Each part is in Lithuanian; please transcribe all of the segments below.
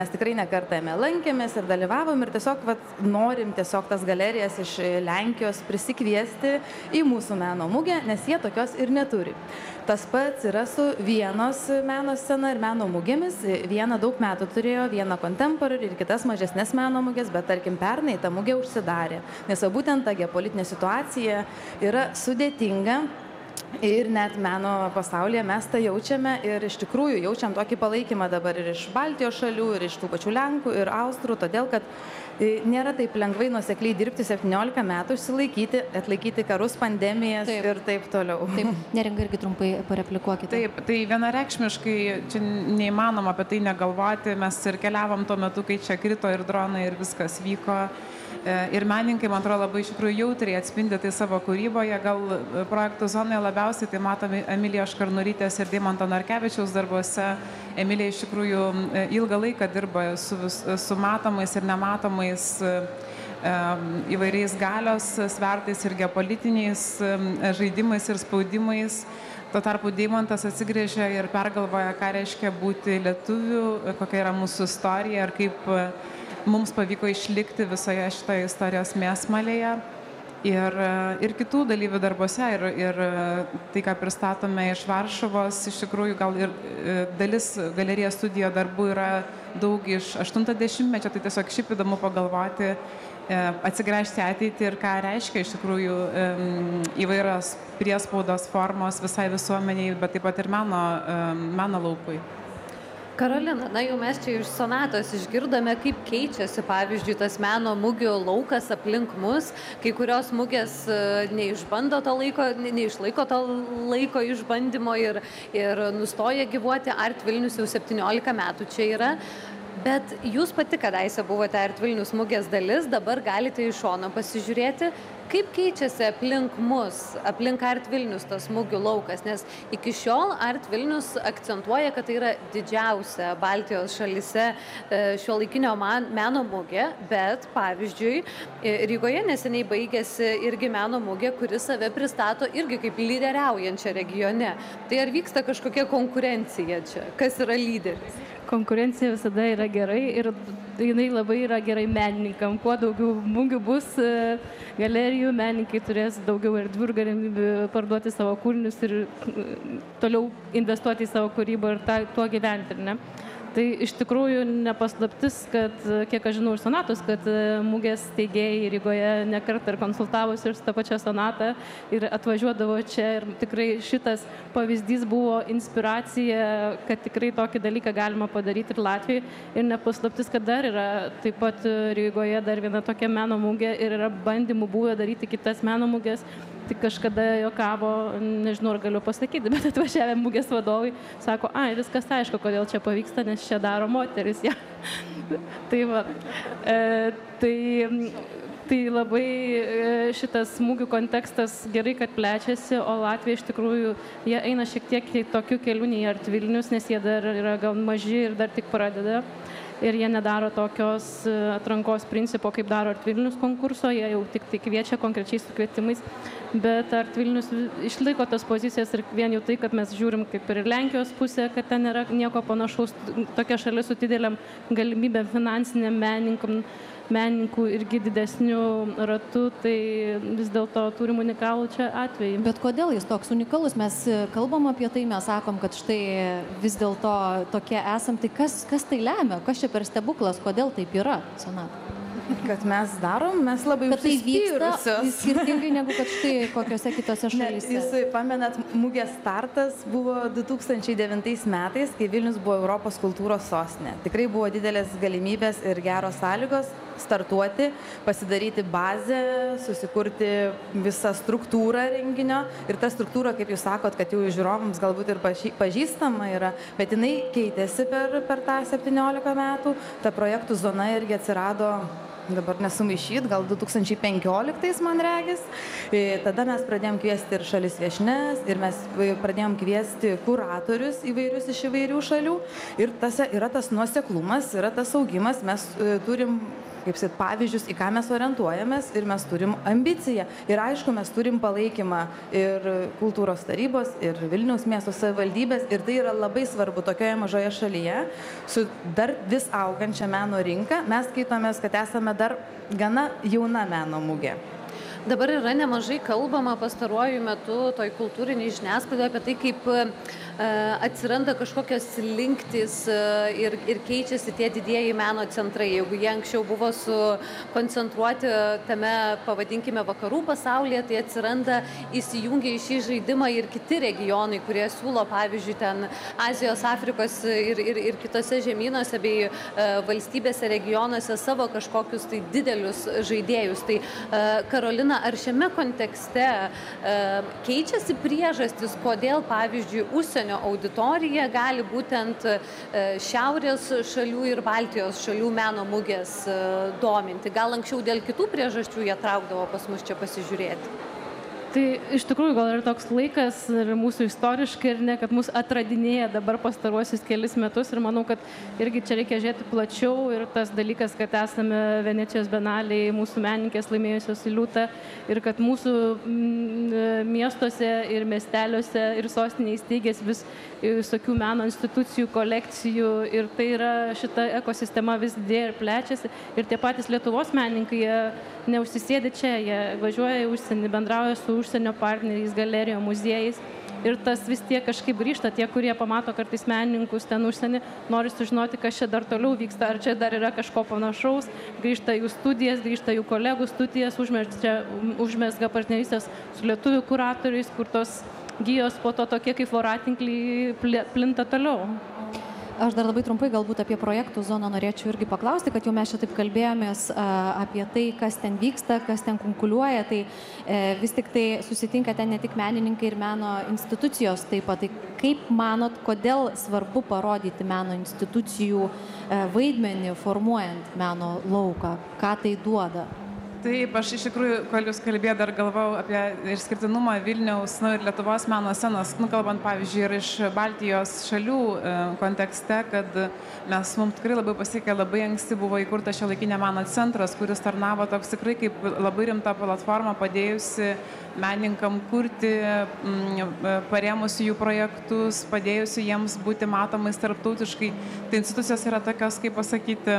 Mes tikrai nekartame lankėmės ir dalyvavom ir tiesiog norim tiesiog tas galerijas iš Lenkijos prisikviesti į mūsų meno mugę, nes jie tokios ir neturi. Tas pats yra su Vienos meno scena ir meno mugėmis. Viena daug metų turėjo, vieną Contemporary ir kitas mažesnės meno mugės, bet tarkim pernai ta mugė užsidarė, nes būtent ta geopolitinė situacija yra sudėtinga. Ir net meno pasaulyje mes tą jaučiame ir iš tikrųjų jaučiam tokį palaikymą dabar ir iš Baltijos šalių, ir iš tų pačių Lenkų, ir Austrų, todėl kad nėra taip lengvai nuosekliai dirbti 17 metų, išsilaikyti, atlaikyti karus, pandemijas ir taip toliau. Taip, Neringa irgi trumpai pareplikuokite. Taip, tai vienareikšmiškai čia neįmanoma apie tai negalvoti, mes ir keliavom tuo metu, kai čia krito ir dronai ir viskas vyko. Ir menininkai, man atrodo, labai iš tikrųjų jautriai atspindi tai savo kūryboje. Gal projektų zonoje labiausiai tai matome Emilijos Škarnurytės ir Deimanto Narkevičiaus darbuose. Emilija iš tikrųjų ilgą laiką dirba su matomais ir nematomais įvairiais galios svertais ir geopolitiniais žaidimais ir spaudimais. Tuo tarpu Deimantas atsigrėžia ir pergalvoja, ką reiškia būti lietuviu, kokia yra mūsų istorija ir kaip mums pavyko išlikti visoje šitoje istorijos mėsmalėje ir kitų dalyvių darbuose ir tai, ką pristatome iš Varšuvos, iš tikrųjų gal ir dalis galerija studijo darbų yra daug iš 80-mečio, tai tiesiog šiaip įdomu pagalvoti, atsigręžti ateitį ir ką reiškia iš tikrųjų įvairios priespaudos formos visai visuomeniai, bet taip pat ir meno laukui. Karolina, jau mes čia iš Sonatos išgirdome, kaip keičiasi, pavyzdžiui, tas meno mugių laukas aplink mus, kai kurios mugės neišlaiko to laiko išbandymo ir nustoja gyvuoti. Art Vilnius jau 17 metų čia yra. Bet jūs pati kadaise buvote Art Vilnius mugės dalis, dabar galite iš šono pasižiūrėti, kaip keičiasi aplink mus, aplink Art Vilnius tas mugių laukas, nes iki šiol Art Vilnius akcentuoja, kad tai yra didžiausia Baltijos šalyse šiuolaikinio meno mugė, bet pavyzdžiui, Rygoje neseniai baigėsi irgi meno mugė, kuri save pristato irgi kaip lyderiaujančią regione. Tai ar vyksta kažkokia konkurencija čia? Kas yra lyderis? Konkurencija visada yra gerai ir jinai labai yra gerai menininkam. Kuo daugiau mugių bus galerijų, menininkai turės daugiau erdvių ir galimybių parduoti savo kūrinius ir toliau investuoti į savo kūrybą ir tuo gyventi, ne? Tai iš tikrųjų nepaslaptis, kad, kiek aš žinau iš Sonatos, kad mugės steigėjai Rygoje nekartą ir konsultavosi ir su tą pačią Sonatą ir atvažiuodavo čia ir tikrai šitas pavyzdys buvo inspiracija, kad tikrai tokį dalyką galima padaryti ir Latvijai. Ir nepaslaptis, kad dar yra taip pat Rygoje dar viena tokia meno mugė ir yra bandymų buvę daryti kitas meno mugės. Tik kažkada juokavo, nežinau, ar galiu pasakyti, bet atvažiavę mugės vadovai sako, viskas aišku, kodėl čia pavyksta, nes čia daro moteris. Ja. Tai va, tai labai šitas mugių kontekstas gerai, kad plečiasi, o Latvija iš tikrųjų, jie eina šiek tiek tokiu keliu nei Art Vilnius, nes jie dar yra gal maži ir dar tik pradeda. Ir jie nedaro tokios atrankos principo, kaip daro Art Vilnius konkurso, jie jau tik tai kviečia konkrečiais sukvietimais, bet Art Vilnius išlaiko tas pozicijas ir vien jau tai, kad mes žiūrim kaip ir Lenkijos pusė, kad ten nėra nieko panašaus, tokia šalis su dideliam galimybėm finansiniam menininkų irgi didesnių ratų, tai vis dėlto turim unikalų čia atvejį. Bet kodėl jis toks unikalus? Mes kalbam apie tai, mes sakom, kad štai vis dėlto tokie esam, tai kas tai lemia? Kas čia per stebuklas? Kodėl taip yra, Sonata? Kad mes darom, mes labai užsispyrusios. Tai vyksta skirtingai negu kad štai kokiose kitose šalyse. Jūs pamenat, mugės startas buvo 2009 metais, kai Vilnius buvo Europos kultūros sostinė. Tikrai buvo didelės galimybės ir geros sąlygos startuoti, pasidaryti bazę, susikurti visą struktūrą renginio. Ir ta struktūra, kaip jūs sakot, kad jau žiūrovams galbūt ir pažįstama yra, bet jinai keitėsi per tą 17 metų. Ta projektų zona irgi atsirado, dabar nesumaišyt, gal 2015 man regis. Tada mes pradėjom kviesti ir šalis viešnes, ir mes pradėjom kviesti kuratorius įvairius iš įvairių šalių. Ir yra tas nuoseklumas, yra tas augimas. Mes turim kaip sakyt, pavyzdžius, į ką mes orientuojamės ir mes turim ambiciją. Ir aišku, mes turim palaikymą ir kultūros tarybos, ir Vilniaus miesto savivaldybės, ir tai yra labai svarbu tokioje mažoje šalyje, su dar vis augančia meno rinka. Mes skaitomės, kad esame dar gana jauna meno mugė. Dabar yra nemažai kalbama pastaruoju metu toj kultūriniai žiniasklaidoje apie tai, kaip atsiranda kažkokios slinktys ir keičiasi tie didieji meno centrai. Jeigu jie anksčiau buvo sukoncentruoti tame, pavadinkime, vakarų pasaulyje, tai atsiranda, įsijungia į šį žaidimą ir kiti regionai, kurie siūlo, pavyzdžiui, ten Azijos, Afrikos ir kitose žemynuose bei valstybėse, regionuose savo kažkokius tai didelius žaidėjus. Tai Karolina, ar šiame kontekste keičiasi priežastis, kodėl, pavyzdžiui, užsienio auditorija gali būtent šiaurės šalių ir Baltijos šalių meno mugės dominti? Gal anksčiau dėl kitų priežasčių jie traukdavo pas mus čia pasižiūrėti? Tai iš tikrųjų gal yra toks laikas ir mūsų istoriškai ir ne, kad mus atradinėja dabar pastaruosius kelis metus ir manau, kad irgi čia reikia žiūrėti plačiau ir tas dalykas, kad esame Venecijos bienalėje, mūsų menininkės laimėjusios liūtą ir kad mūsų miestuose ir miesteliuose ir sostinėje steigės vis visokių meno institucijų, kolekcijų ir tai yra šita ekosistema vis didėja ir plečiasi ir tie patys Lietuvos menininkai, jie neužsisėdi čia, jie važiuoja į užsienį, bendrauja su užsienio partneriais, galerijom, muziejais ir tas vis tiek kažkaip grįžta. Tie, kurie pamato kartais menininkus ten užsienį, nori sužinoti, kas čia dar toliau vyksta, ar čia dar yra kažko panašaus, grįžta jų studijas, grįžta jų kolegų studijas, užmesga partnerystės su lietuvių kuratoriais, kur tos gijos po to tokie kaip voratinkliai plinta toliau. Aš dar labai trumpai galbūt apie projektų zoną norėčiau irgi paklausti, kad jau mes čia taip kalbėjomės apie tai, kas ten vyksta, kas ten konkuliuoja, tai vis tik tai susitinka ten ne tik menininkai ir meno institucijos taip pat. Tai kaip manot, kodėl svarbu parodyti meno institucijų vaidmenį formuojant meno lauką? Ką tai duoda? Taip, aš iš tikrųjų, kol jūs kalbėjau, dar galvau apie išskirtinumą Vilniaus ir Lietuvos meno scenos, kalbant, pavyzdžiui, ir iš Baltijos šalių kontekste, kad mums tikrai labai pasiekė, labai anksti buvo įkurtas Šiuolaikinio meno centras, kuris tarnavo toks tikrai kaip labai rimta platforma, padėjusi menininkam kurti, parėmusi jų projektus, padėjusi jiems būti matomais tarptautiškai. Tai institucijos yra tokios, kaip pasakyti,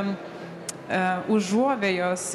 užuovėjos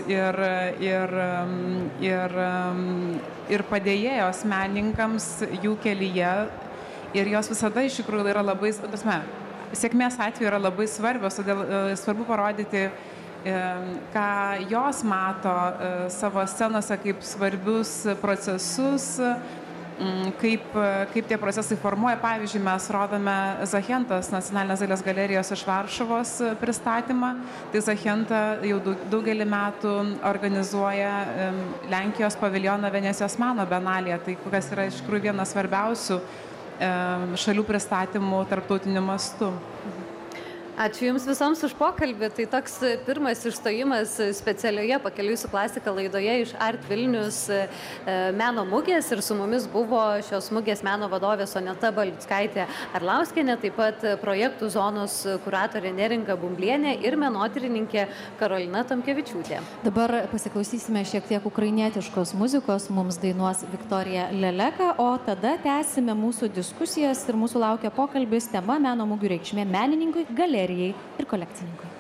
ir padėjėjos menininkams jų kelyje ir jos visada iš tikrųjų yra labai, sėkmės atveju yra labai svarbios, todėl svarbu parodyti, ką jos mato savo scenose kaip svarbius procesus, kaip tie procesai formuoja. Pavyzdžiui, mes rodome Zachentos nacionalinės dailės galerijos iš Varšuvos pristatymą. Tai Zachenta jau daugelį metų organizuoja Lenkijos paviljoną Venecijos meno bienalėje. Tai kas yra iš tikrųjų vienas svarbiausių šalių pristatymų tarptautiniu mastu. Ačiū Jums visoms už pokalbį. Tai toks pirmas išstojimas specialioje Pakeliui su klasika laidoje iš Art Vilnius meno mugės ir su mumis buvo šios mugės meno vadovė Soneta Baliuckaitė Arlauskienė, taip pat projektų zonos kuratorė Neringa Bumblienė ir menotyrininkė Karolina Tomkevičiūtė. Dabar pasiklausysime šiek tiek ukrainietiškos muzikos, mums dainuos Viktorija Leleka, o tada tęsime mūsų diskusijas ir mūsų laukia pokalbis tema meno mugių reikšmė menininkui, galerijai ir kolekcininkui.